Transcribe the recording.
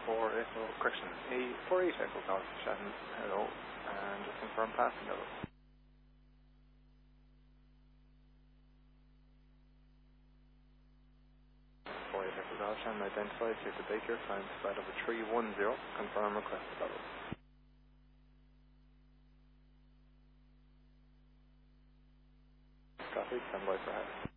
4 Echo, correction, 48 Echo Golf, Shannon, hello, and just confirm passing level. 48 Echo Golf, Shannon identified, take the Baker, climb to flight over 310, confirm request level. Copy, stand by for head.